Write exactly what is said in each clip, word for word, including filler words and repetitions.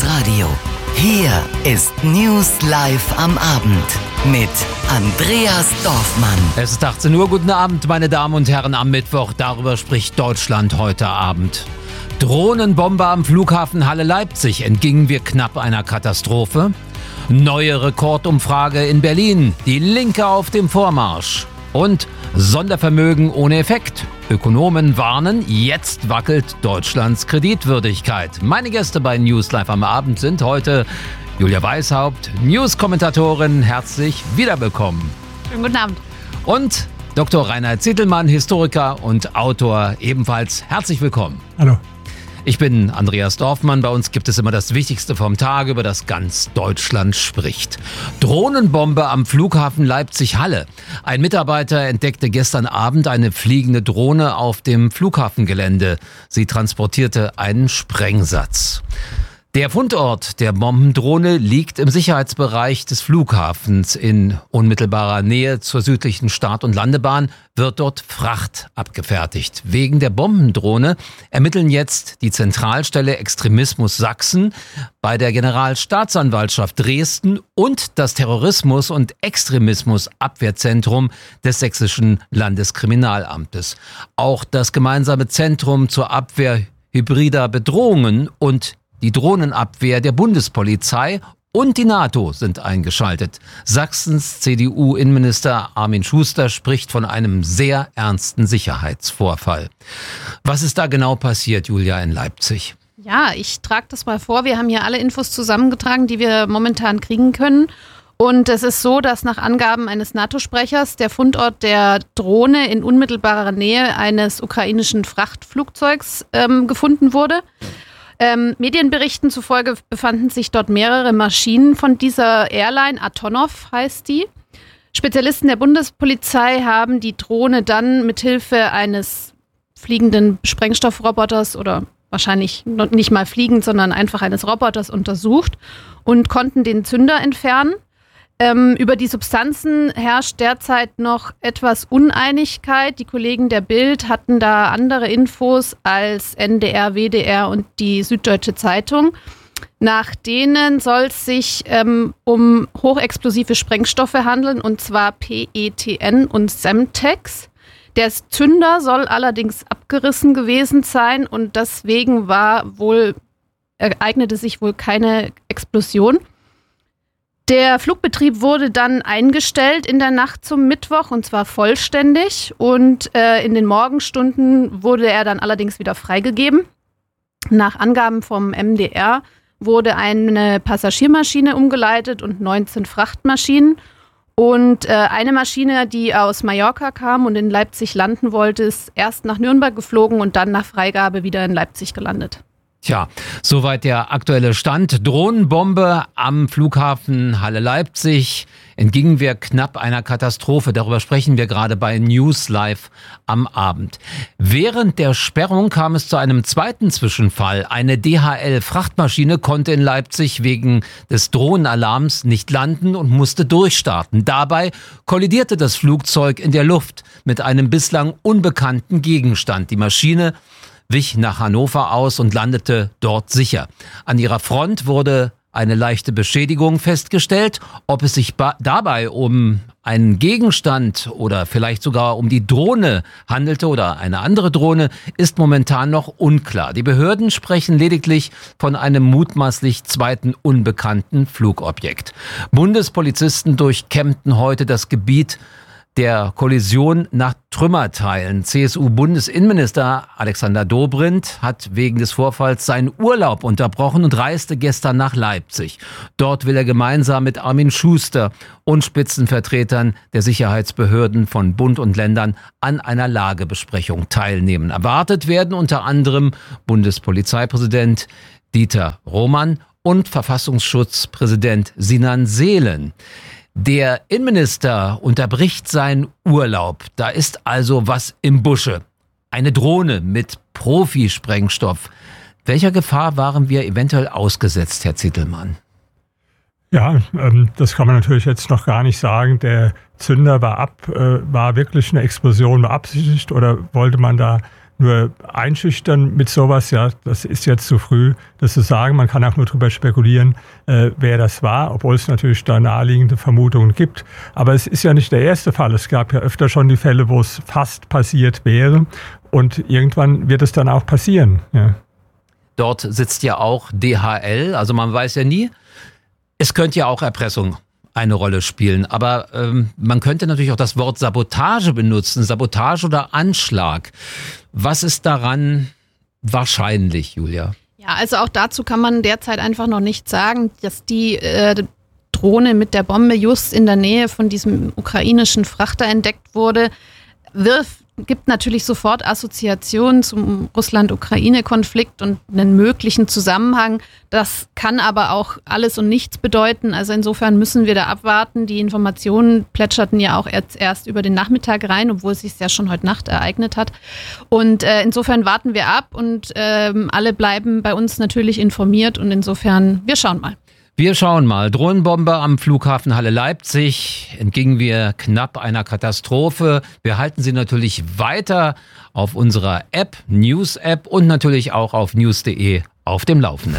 Radio. Hier ist News Live am Abend mit Andreas Dorfmann. Es ist achtzehn Uhr. Guten Abend, meine Damen und Herren. Am Mittwoch, darüber spricht Deutschland heute Abend. Drohnenbombe am Flughafen Halle-Leipzig. Entgingen wir knapp einer Katastrophe? Neue Rekordumfrage in Berlin. Die Linke auf dem Vormarsch. Und Sondervermögen ohne Effekt. Ökonomen warnen, jetzt wackelt Deutschlands Kreditwürdigkeit. Meine Gäste bei News Live am Abend sind heute Julia Weishaupt, News-Kommentatorin, herzlich wiederbekommen. Schönen guten Abend. Und Doktor Reinhard Zittelmann, Historiker und Autor, ebenfalls herzlich willkommen. Hallo. Ich bin Andreas Dorfmann. Bei uns gibt es immer das Wichtigste vom Tag, über das ganz Deutschland spricht. Drohnenbombe am Flughafen Leipzig-Halle. Ein Mitarbeiter entdeckte gestern Abend eine fliegende Drohne auf dem Flughafengelände. Sie transportierte einen Sprengsatz. Der Fundort der Bombendrohne liegt im Sicherheitsbereich des Flughafens. In unmittelbarer Nähe zur südlichen Start- und Landebahn wird dort Fracht abgefertigt. Wegen der Bombendrohne ermitteln jetzt die Zentralstelle Extremismus Sachsen bei der Generalstaatsanwaltschaft Dresden und das Terrorismus- und Extremismusabwehrzentrum des Sächsischen Landeskriminalamtes. Auch das gemeinsame Zentrum zur Abwehr hybrider Bedrohungen und die Drohnenabwehr der Bundespolizei und die NATO sind eingeschaltet. Sachsens C D U-Innenminister Armin Schuster spricht von einem sehr ernsten Sicherheitsvorfall. Was ist da genau passiert, Julia, in Leipzig? Ja, ich trage das mal vor. Wir haben hier alle Infos zusammengetragen, die wir momentan kriegen können. Und es ist so, dass nach Angaben eines NATO-Sprechers der Fundort der Drohne in unmittelbarer Nähe eines ukrainischen Frachtflugzeugs ähm, gefunden wurde. Ähm, Medienberichten zufolge befanden sich dort mehrere Maschinen von dieser Airline, Antonov heißt die. Spezialisten der Bundespolizei haben die Drohne dann mithilfe eines fliegenden Sprengstoffroboters oder wahrscheinlich nicht mal fliegend, sondern einfach eines Roboters untersucht und konnten den Zünder entfernen. Ähm, über die Substanzen herrscht derzeit noch etwas Uneinigkeit. Die Kollegen der Bild hatten da andere Infos als N D R, W D R und die Süddeutsche Zeitung. Nach denen soll es sich ähm, um hochexplosive Sprengstoffe handeln, und zwar P E T N und Semtex. Der Zünder soll allerdings abgerissen gewesen sein und deswegen war wohl, ereignete sich wohl keine Explosion. Der Flugbetrieb wurde dann eingestellt in der Nacht zum Mittwoch, und zwar vollständig. Und äh, in den Morgenstunden wurde er dann allerdings wieder freigegeben. Nach Angaben vom M D R wurde eine Passagiermaschine umgeleitet und neunzehn Frachtmaschinen. Und äh, eine Maschine, die aus Mallorca kam und in Leipzig landen wollte, ist erst nach Nürnberg geflogen und dann nach Freigabe wieder in Leipzig gelandet. Tja, soweit der aktuelle Stand. Drohnenbombe am Flughafen Halle-Leipzig. Entgingen wir knapp einer Katastrophe. Darüber sprechen wir gerade bei News Live am Abend. Während der Sperrung kam es zu einem zweiten Zwischenfall. Eine D H L-Frachtmaschine konnte in Leipzig wegen des Drohnenalarms nicht landen und musste durchstarten. Dabei kollidierte das Flugzeug in der Luft mit einem bislang unbekannten Gegenstand. Die Maschine wich nach Hannover aus und landete dort sicher. An ihrer Front wurde eine leichte Beschädigung festgestellt. Ob es sich ba- dabei um einen Gegenstand oder vielleicht sogar um die Drohne handelte oder eine andere Drohne, ist momentan noch unklar. Die Behörden sprechen lediglich von einem mutmaßlich zweiten unbekannten Flugobjekt. Bundespolizisten durchkämmten heute das Gebiet der Kollision nach Trümmerteilen. C S U-Bundesinnenminister Alexander Dobrindt hat wegen des Vorfalls seinen Urlaub unterbrochen und reiste gestern nach Leipzig. Dort will er gemeinsam mit Armin Schuster und Spitzenvertretern der Sicherheitsbehörden von Bund und Ländern an einer Lagebesprechung teilnehmen. Erwartet werden unter anderem Bundespolizeipräsident Dieter Roman und Verfassungsschutzpräsident Sinan Seelen. Der Innenminister unterbricht seinen Urlaub. Da ist also was im Busche. Eine Drohne mit Profisprengstoff. Welcher Gefahr waren wir eventuell ausgesetzt, Herr Zittelmann? Ja, ähm, das kann man natürlich jetzt noch gar nicht sagen. Der Zünder war ab, äh, war wirklich eine Explosion beabsichtigt oder wollte man da Nur einschüchtern mit sowas, ja, das ist jetzt zu früh, das zu sagen. Man kann auch nur darüber spekulieren, äh, wer das war, obwohl es natürlich da naheliegende Vermutungen gibt. Aber es ist ja nicht der erste Fall. Es gab ja öfter schon die Fälle, wo es fast passiert wäre. Und irgendwann wird es dann auch passieren. Ja. Dort sitzt ja auch D H L, also man weiß ja nie. Es könnte ja auch Erpressung eine Rolle spielen. Aber ähm, man könnte natürlich auch das Wort Sabotage benutzen, Sabotage oder Anschlag. Was ist daran wahrscheinlich, Julia? Ja, also auch dazu kann man derzeit einfach noch nicht sagen, dass die äh, Drohne mit der Bombe just in der Nähe von diesem ukrainischen Frachter entdeckt wurde, wirft gibt natürlich sofort Assoziationen zum Russland-Ukraine-Konflikt und einen möglichen Zusammenhang. Das kann aber auch alles und nichts bedeuten. Also insofern müssen wir da abwarten. Die Informationen plätscherten ja auch erst, erst über den Nachmittag rein, obwohl es sich ja schon heute Nacht ereignet hat. Und äh, insofern warten wir ab und ähm, alle bleiben bei uns natürlich informiert und insofern, wir schauen mal. Wir schauen mal. Drohnenbombe am Flughafen Halle-Leipzig. Entgingen wir knapp einer Katastrophe. Wir halten Sie natürlich weiter auf unserer App, News-App und natürlich auch auf news punkt de auf dem Laufenden.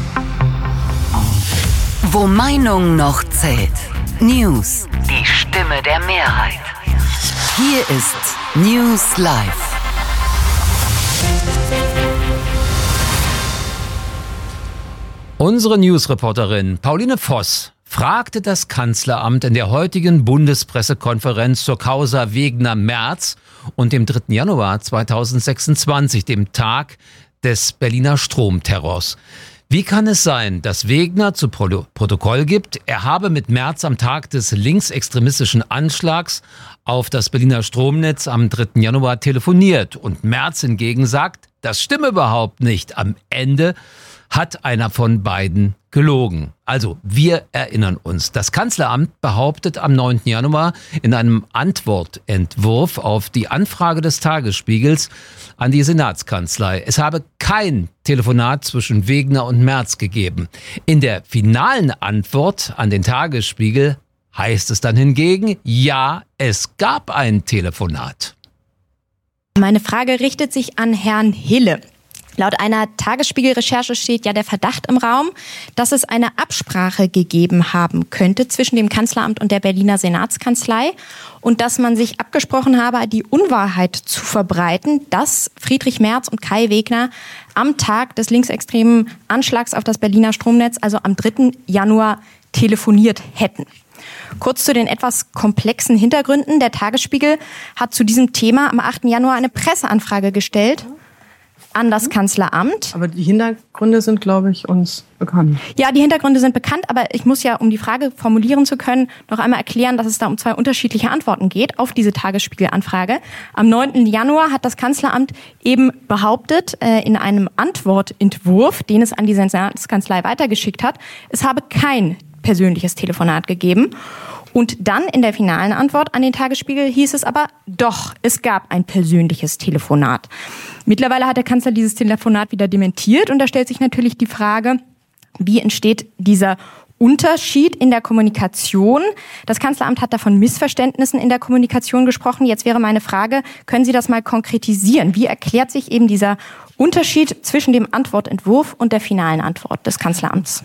Wo Meinung noch zählt. News. Die Stimme der Mehrheit. Hier ist News Live. Unsere Newsreporterin Pauline Voss fragte das Kanzleramt in der heutigen Bundespressekonferenz zur Causa Wegner-Merz und dem dritten Januar zweitausendsechsundzwanzig, dem Tag des Berliner Stromterrors. Wie kann es sein, dass Wegner zu Pro- Protokoll gibt, er habe mit Merz am Tag des linksextremistischen Anschlags auf das Berliner Stromnetz am dritten Januar telefoniert und Merz hingegen sagt, das stimme überhaupt nicht. Am Ende hat einer von beiden gelogen. Also, wir erinnern uns. Das Kanzleramt behauptet am neunten Januar in einem Antwortentwurf auf die Anfrage des Tagesspiegels an die Senatskanzlei, es habe kein Telefonat zwischen Wegner und Merz gegeben. In der finalen Antwort an den Tagesspiegel heißt es dann hingegen, ja, es gab ein Telefonat. Meine Frage richtet sich an Herrn Hille. Laut einer Tagesspiegel-Recherche steht ja der Verdacht im Raum, dass es eine Absprache gegeben haben könnte zwischen dem Kanzleramt und der Berliner Senatskanzlei und dass man sich abgesprochen habe, die Unwahrheit zu verbreiten, dass Friedrich Merz und Kai Wegner am Tag des linksextremen Anschlags auf das Berliner Stromnetz, also am dritten Januar, telefoniert hätten. Kurz zu den etwas komplexen Hintergründen. Der Tagesspiegel hat zu diesem Thema am achten Januar eine Presseanfrage gestellt an das Kanzleramt. Aber die Hintergründe sind, glaube ich, uns bekannt. Ja, die Hintergründe sind bekannt, aber ich muss ja, um die Frage formulieren zu können, noch einmal erklären, dass es da um zwei unterschiedliche Antworten geht auf diese Tagesspiegel-Anfrage. Am neunten Januar hat das Kanzleramt eben behauptet, äh, in einem Antwortentwurf, den es an die Senatskanzlei weitergeschickt hat, es habe kein persönliches Telefonat gegeben. Und dann in der finalen Antwort an den Tagesspiegel hieß es aber, doch, es gab ein persönliches Telefonat. Mittlerweile hat der Kanzler dieses Telefonat wieder dementiert und da stellt sich natürlich die Frage, wie entsteht dieser Unterschied in der Kommunikation? Das Kanzleramt hat da von Missverständnissen in der Kommunikation gesprochen. Jetzt wäre meine Frage, können Sie das mal konkretisieren? Wie erklärt sich eben dieser Unterschied zwischen dem Antwortentwurf und der finalen Antwort des Kanzleramts?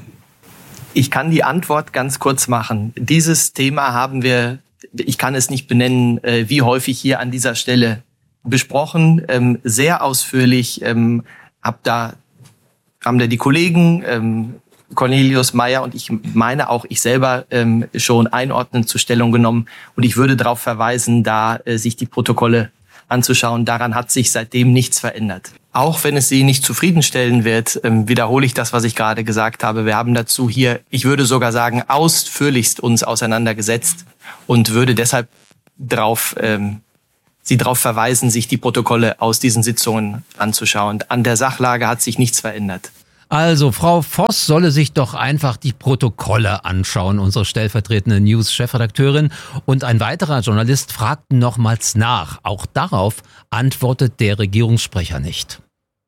Ich kann die Antwort ganz kurz machen. Dieses Thema haben wir, ich kann es nicht benennen, wie häufig hier an dieser Stelle besprochen, sehr ausführlich. Hab da, haben da die Kollegen Cornelius Meyer und ich meine auch ich selber schon einordnend zur Stellung genommen. Und ich würde darauf verweisen, da sich die Protokolle anzuschauen. Daran hat sich seitdem nichts verändert. Auch wenn es Sie nicht zufriedenstellen wird, ähm, wiederhole ich das, was ich gerade gesagt habe. Wir haben dazu hier, ich würde sogar sagen, ausführlichst uns auseinandergesetzt und würde deshalb drauf, ähm, Sie darauf verweisen, sich die Protokolle aus diesen Sitzungen anzuschauen. An der Sachlage hat sich nichts verändert. Also, Frau Voss solle sich doch einfach die Protokolle anschauen, unsere stellvertretende News-Chefredakteurin. Und ein weiterer Journalist fragt nochmals nach. Auch darauf antwortet der Regierungssprecher nicht.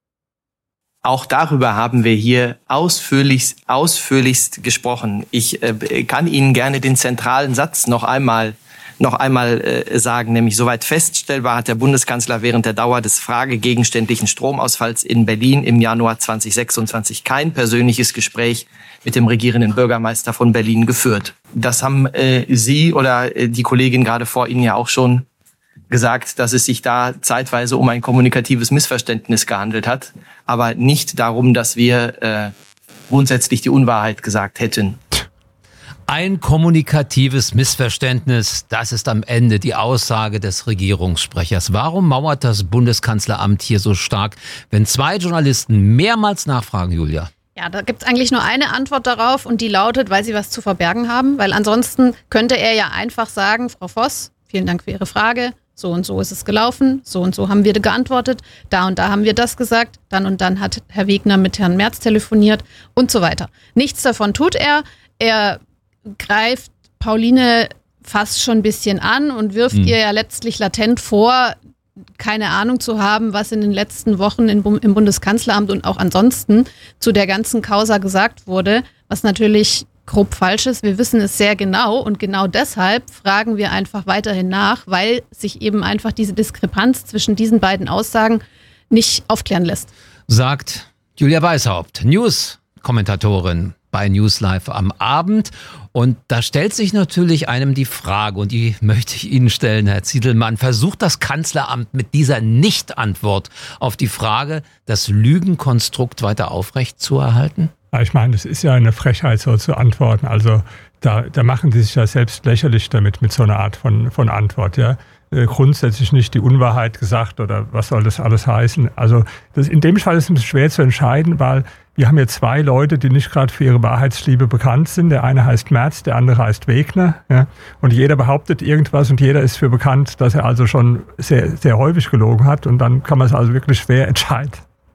Auch darüber haben wir hier ausführlichst, ausführlichst gesprochen. Ich äh, kann Ihnen gerne den zentralen Satz noch einmal noch einmal äh, sagen, nämlich soweit feststellbar hat der Bundeskanzler während der Dauer des fragegegenständlichen Stromausfalls in Berlin im Januar zweitausendsechsundzwanzig kein persönliches Gespräch mit dem regierenden Bürgermeister von Berlin geführt. Das haben äh, Sie oder äh, die Kollegin gerade vor Ihnen ja auch schon gesagt, dass es sich da zeitweise um ein kommunikatives Missverständnis gehandelt hat, aber nicht darum, dass wir äh, grundsätzlich die Unwahrheit gesagt hätten. Ein kommunikatives Missverständnis, das ist am Ende die Aussage des Regierungssprechers. Warum mauert das Bundeskanzleramt hier so stark, wenn zwei Journalisten mehrmals nachfragen, Julia? Ja, da gibt es eigentlich nur eine Antwort darauf und die lautet, weil sie was zu verbergen haben, weil ansonsten könnte er ja einfach sagen, Frau Voss, vielen Dank für Ihre Frage, so und so ist es gelaufen, so und so haben wir geantwortet, da und da haben wir das gesagt, dann und dann hat Herr Wegner mit Herrn Merz telefoniert und so weiter. Nichts davon tut er, er greift Pauline fast schon ein bisschen an und wirft mhm. ihr ja letztlich latent vor, keine Ahnung zu haben, was in den letzten Wochen in, im Bundeskanzleramt und auch ansonsten zu der ganzen Causa gesagt wurde, was natürlich grob falsch ist. Wir wissen es sehr genau und genau deshalb fragen wir einfach weiterhin nach, weil sich eben einfach diese Diskrepanz zwischen diesen beiden Aussagen nicht aufklären lässt. Sagt Julia Weishaupt, News-Kommentatorin bei News Live am Abend. Und da stellt sich natürlich einem die Frage, und die möchte ich Ihnen stellen, Herr Zietelmann. Versucht das Kanzleramt mit dieser Nicht-Antwort auf die Frage, das Lügenkonstrukt weiter aufrechtzuerhalten? Ich meine, es ist ja eine Frechheit, so zu antworten. Also da, da machen die sich ja selbst lächerlich damit, mit so einer Art von, von Antwort. Ja. Äh, grundsätzlich nicht die Unwahrheit gesagt oder was soll das alles heißen. Also das, in dem Fall ist es schwer zu entscheiden, weil wir haben hier zwei Leute, die nicht gerade für ihre Wahrheitsliebe bekannt sind. Der eine heißt Merz, der andere heißt Wegner. Ja. Und jeder behauptet irgendwas und jeder ist für bekannt, dass er also schon sehr, sehr häufig gelogen hat. Und dann kann man es also wirklich schwer entscheiden.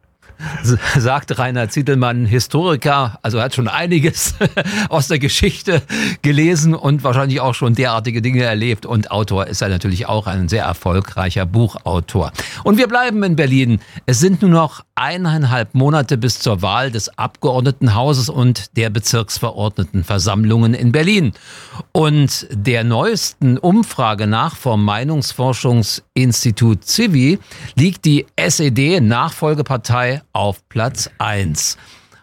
Sagt Rainer Zietelmann, Historiker, also er hat schon einiges aus der Geschichte gelesen und wahrscheinlich auch schon derartige Dinge erlebt. Und Autor ist er natürlich auch, ein sehr erfolgreicher Buchautor. Und wir bleiben in Berlin. Es sind nur noch eineinhalb Monate bis zur Wahl des Abgeordnetenhauses und der Bezirksverordnetenversammlungen in Berlin. Und der neuesten Umfrage nach vom Meinungsforschungsinstitut Civi liegt die S E D-Nachfolgepartei auf Platz eins.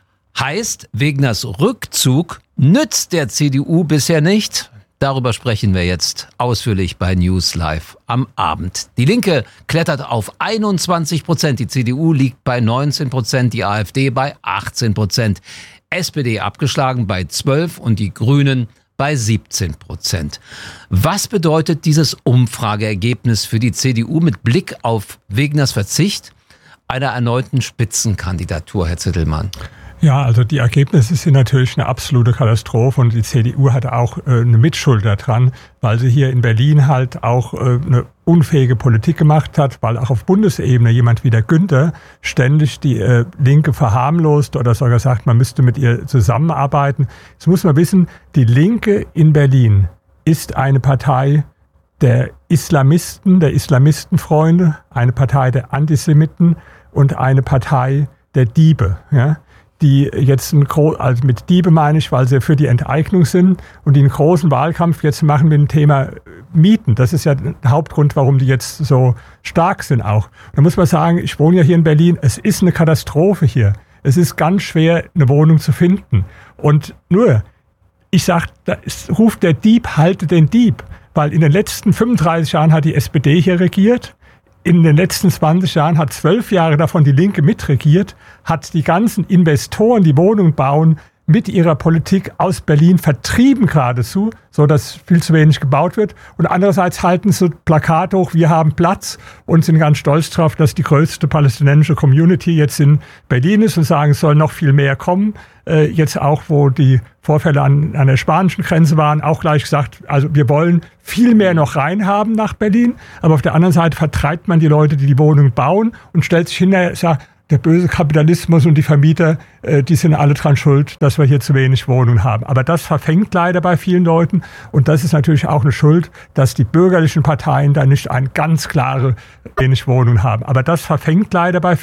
Heißt, Wegners Rückzug nützt der C D U bisher nicht. Darüber sprechen wir jetzt ausführlich bei News Live am Abend. Die Linke klettert auf einundzwanzig Prozent, die C D U liegt bei neunzehn Prozent, die AfD bei achtzehn Prozent, S P D abgeschlagen bei zwölf und die Grünen bei siebzehn Prozent. Was bedeutet dieses Umfrageergebnis für die C D U mit Blick auf Wegners Verzicht einer erneuten Spitzenkandidatur, Herr Zittelmann? Ja, also die Ergebnisse sind natürlich eine absolute Katastrophe und die C D U hat auch äh, eine Mitschuld daran, weil sie hier in Berlin halt auch äh, eine unfähige Politik gemacht hat, weil auch auf Bundesebene jemand wie der Günther ständig die äh, Linke verharmlost oder sogar sagt, man müsste mit ihr zusammenarbeiten. Jetzt muss man wissen, die Linke in Berlin ist eine Partei der Islamisten, der Islamistenfreunde, eine Partei der Antisemiten und eine Partei der Diebe, ja, die jetzt ein gro- also mit Diebe meine ich, weil sie für die Enteignung sind und die einen großen Wahlkampf jetzt machen mit dem Thema Mieten. Das ist ja der Hauptgrund, warum die jetzt so stark sind auch. Da muss man sagen, ich wohne ja hier in Berlin, es ist eine Katastrophe hier. Es ist ganz schwer, eine Wohnung zu finden. Und nur, ich sag, da ist, ruft der Dieb, halte den Dieb. Weil in den letzten fünfunddreißig Jahren hat die S P D hier regiert. In den letzten zwanzig Jahren hat zwölf Jahre davon die Linke mitregiert, hat die ganzen Investoren, die Wohnungen bauen, mit ihrer Politik aus Berlin vertrieben geradezu, so dass viel zu wenig gebaut wird. Und andererseits halten sie Plakate hoch, wir haben Platz und sind ganz stolz darauf, dass die größte palästinensische Community jetzt in Berlin ist und sagen, es soll noch viel mehr kommen. Äh, jetzt auch, wo die Vorfälle an, an der spanischen Grenze waren, auch gleich gesagt, also wir wollen viel mehr noch reinhaben nach Berlin. Aber auf der anderen Seite vertreibt man die Leute, die die Wohnungen bauen und stellt sich hinterher und sagt, der böse Kapitalismus und die Vermieter, äh, die sind alle dran schuld, dass wir hier zu wenig Wohnungen haben. Aber das verfängt leider bei vielen Leuten. Und das ist natürlich auch eine Schuld, dass die bürgerlichen Parteien da nicht eine ganz klare wenig Wohnungen haben. Aber das verfängt leider bei vielen